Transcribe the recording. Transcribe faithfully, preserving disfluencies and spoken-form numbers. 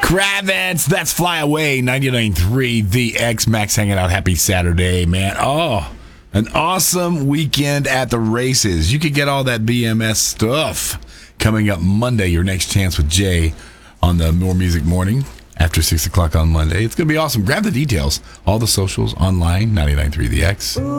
Kravitz, that's Fly Away, ninety-nine point three, The X. Max hanging out. Happy Saturday, man. Oh, an awesome weekend at the races. You could get all that B M S stuff coming up Monday, your next chance with Jay on the More Music Morning after six o'clock on Monday. It's going to be awesome. Grab the details. All the socials online, ninety-nine point three The X.